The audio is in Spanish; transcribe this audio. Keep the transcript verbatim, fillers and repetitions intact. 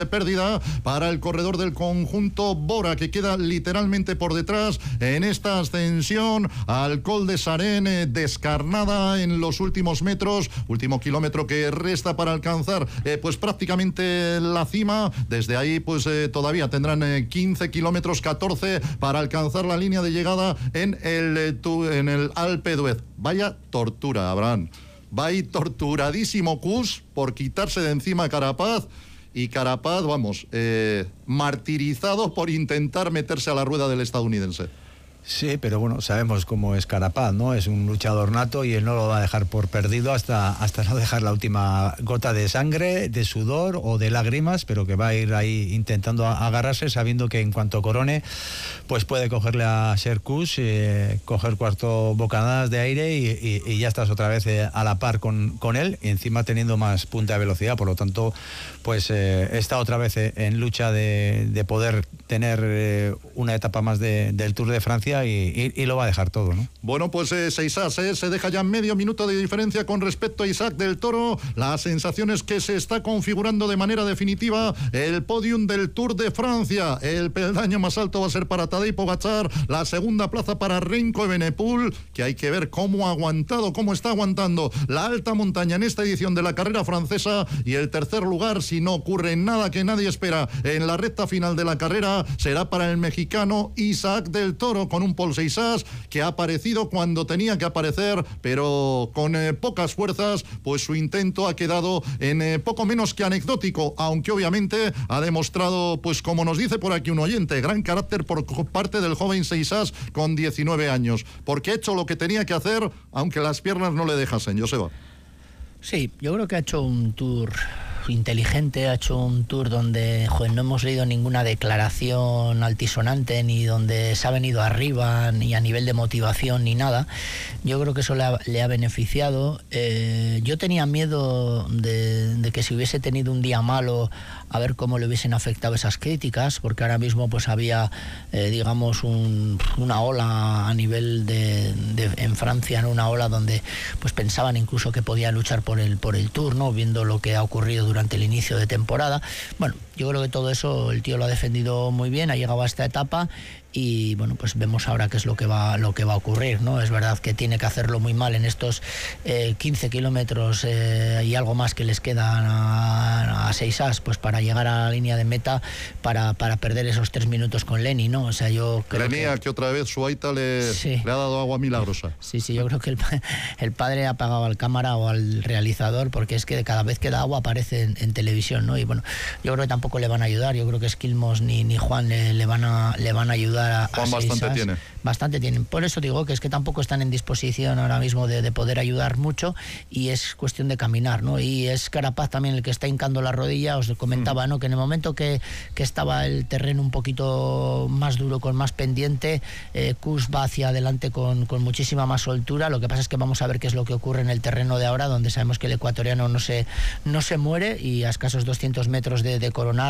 pérdida para el corredor del conjunto Bora, que queda literalmente por detrás en esta ascensión al Col de Sarén, eh, descarnada en los últimos metros, último kilómetro que resta para alcanzar eh, pues prácticamente la cima. Desde ahí pues eh, todavía tendrán eh, quince kilómetros, catorce para alcanzar la línea de llegada en el, eh, tu, en el Alpe d'Huez. Vaya tortura, Abraham. Vaya torturadísimo Kuss por quitarse de encima a Carapaz. Y Carapaz, vamos, eh, martirizado por intentar meterse a la rueda del estadounidense. Sí, pero bueno, sabemos cómo es Carapaz, ¿no? Es un luchador nato y él no lo va a dejar por perdido hasta, hasta no dejar la última gota de sangre, de sudor o de lágrimas, pero que va a ir ahí intentando agarrarse, sabiendo que en cuanto corone, pues puede cogerle a Serge Kuss, eh, coger cuatro bocanadas de aire y, y, y ya estás otra vez eh, a la par con, con él, y encima teniendo más punta de velocidad. Por lo tanto, pues eh, está otra vez eh, en lucha de, de poder tener eh, una etapa más de, del Tour de Francia. Y, y, y lo va a dejar todo, ¿no? Bueno, pues eh, Seisas eh, se deja ya medio minuto de diferencia con respecto a Isaac del Toro. La sensación es que se está configurando de manera definitiva el podium del Tour de Francia. El peldaño más alto va a ser para Tadej Pogačar, la segunda plaza para Remco Evenepoel, que hay que ver cómo ha aguantado, cómo está aguantando la alta montaña en esta edición de la carrera francesa. Y el tercer lugar, si no ocurre nada que nadie espera en la recta final de la carrera, será para el mexicano Isaac del Toro, con un Paul Seisas que ha aparecido cuando tenía que aparecer, pero con eh, pocas fuerzas, pues su intento ha quedado en eh, poco menos que anecdótico, aunque obviamente ha demostrado, pues como nos dice por aquí un oyente, gran carácter por parte del joven Seisas con diecinueve años, porque ha hecho lo que tenía que hacer, aunque las piernas no le dejasen. Joseba. Sí, yo creo que ha hecho un tour inteligente, ha hecho un tour donde, joder, no hemos leído ninguna declaración altisonante, ni donde se ha venido arriba, ni a nivel de motivación, ni nada. Yo creo que eso le ha, le ha beneficiado. Eh, yo tenía miedo de, de que si hubiese tenido un día malo, a ver cómo le hubiesen afectado esas críticas, porque ahora mismo pues había, eh, digamos, un, una ola a nivel de, de en Francia, ¿no? Una ola donde pues pensaban incluso que podía luchar por el, por el Tour, ¿no? Viendo lo que ha ocurrido durante el inicio de temporada. Bueno, yo creo que todo eso el tío lo ha defendido muy bien, ha llegado a esta etapa y bueno, pues vemos ahora qué es lo que va lo que va a ocurrir, ¿no? Es verdad que tiene que hacerlo muy mal en estos eh, quince kilómetros eh, y algo más que les quedan a, a Seisas, pues para llegar a la línea de meta, para, para perder esos tres minutos con Lenny, ¿no? O sea, yo creo Lenny, que, que otra vez Suaita le, sí. le ha dado agua milagrosa. Sí, sí, yo creo que el, el padre ha pagado al cámara o al realizador, porque es que cada vez que da agua aparece en, en televisión, ¿no? Y bueno, yo creo que tampoco le van a ayudar, yo creo que Skilmos ni, ni Juan le, le van a le van a ayudar a, Juan a bastante Seisas. tiene. Bastante tienen. Por eso digo que es que tampoco están en disposición ahora mismo de, de poder ayudar mucho, y es cuestión de caminar, ¿no? Y es Carapaz también el que está hincando la rodilla. Os comentaba, ¿no? Que en el momento que, que estaba el terreno un poquito más duro, con más pendiente, eh, Kuss va hacia adelante con, con muchísima más soltura. Lo que pasa es que vamos a ver qué es lo que ocurre en el terreno de ahora, donde sabemos que el ecuatoriano no se, no se muere, y a escasos doscientos metros de, de coronar